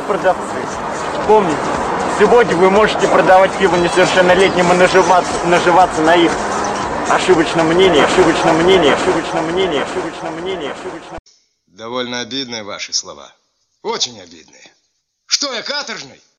продавцы. Помните, сегодня вы можете продавать пиво несовершеннолетним и наживаться на их ошибочном мнении. Довольно обидные ваши слова. Очень обидные. Что я, каторжный?